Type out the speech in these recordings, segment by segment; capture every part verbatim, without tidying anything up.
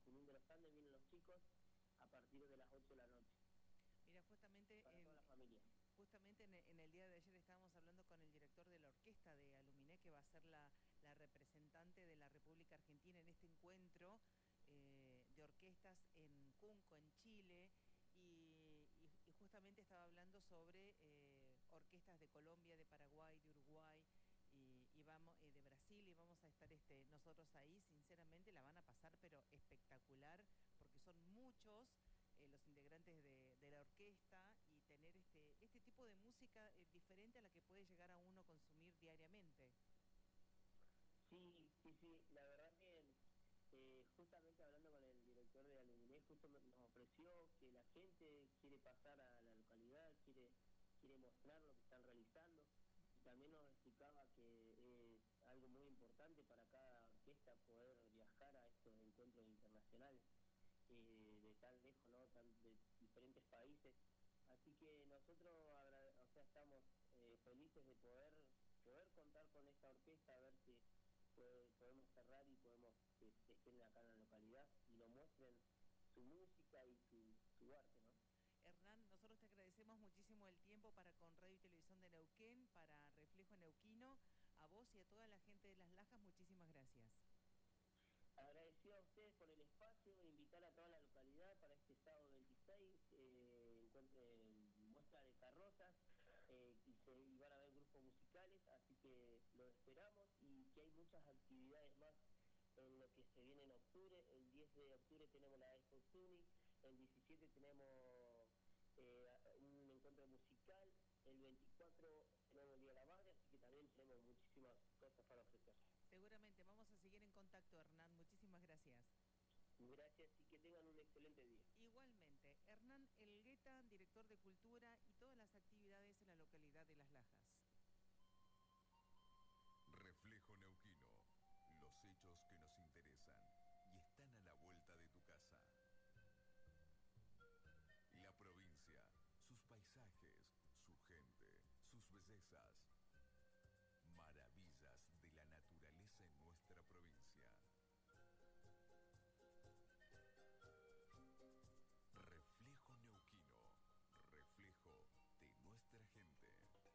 Junín de los Andes vienen los chicos a partir de las ocho de la noche. Mira, justamente Para en, toda la familia. justamente en, en el día de ayer estábamos hablando con el director de la orquesta de Aluminé, que va a ser la, la representante de la República Argentina en este encuentro eh, de orquestas en Cunco, en Chile, y, y- y justamente estaba hablando sobre eh, orquestas de Colombia, de Paraguay, de Uruguay. Y, y vamos eh, de Brasil, y vamos a estar este, nosotros ahí. Sinceramente la van a pasar pero espectacular, porque son muchos eh, los integrantes de, de la orquesta, y tener este, este tipo de música eh, diferente a la que puede llegar a uno consumir diariamente. Sí, sí, sí, la verdad que eh, justamente hablando con el director de Aluminé, justo me- nos ofreció que la gente quiere pasar a la localidad, quiere, quiere mostrar lo que están realizando, y también nos explicaba que es algo muy importante para cada orquesta poder viajar a estos encuentros internacionales eh, de tan lejos, ¿no? Tan, de diferentes países. Así que nosotros agra- o sea, estamos eh, felices de poder poder contar con esta orquesta, a ver si puede- podemos cerrar y podemos que, que estén acá en la localidad y nos muestren su música y su, su arte, ¿no? Hernán, nosotros te agradecemos muchísimo el tiempo para con Radio y Televisión de Neuquén, para Reflejo Neuquino. A vos y a toda la gente de Las Lajas, muchísimas gracias. Agradecido a ustedes por el espacio, invitar a toda la localidad para este sábado veintiséis, eh, encuentro, eh, muestra de carrozas, eh, y, se, y van a haber grupos musicales, así que los esperamos y que hay muchas actividades más en lo que se viene en octubre. El diez de octubre tenemos la Expo Tuning, el diecisiete tenemos eh, un encuentro musical, el veinticuatro tenemos el Día de la Madre, así que también tenemos muchísimas cosas para ofrecer. Seguramente vamos a seguir en contacto, Hernán. Muchísimas gracias. Gracias y que tengan un excelente día. Igualmente, Hernán Elgueta, director de Cultura y todas las actividades en la localidad de Las Lajas. Reflejo Neuquino. Los hechos que nos interesan y están a la vuelta de tu casa. La provincia, sus paisajes, su gente, sus bellezas. Maravillas de la naturaleza en nuestra provincia. Reflejo Neuquino. Reflejo de nuestra gente.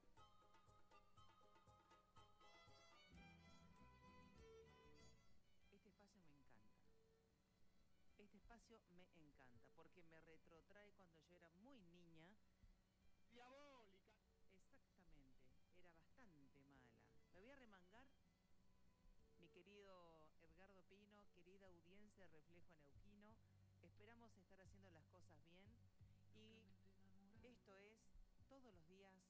Este espacio me encanta. Este espacio me encanta porque me retrotrae cuando yo era muy niña. Diabólica. Exactamente, era bastante mala. Me voy a remangar, mi querido Edgardo Pino, querida audiencia de Reflejo Neuquino. Esperamos estar haciendo las cosas bien. Y esto es todos los días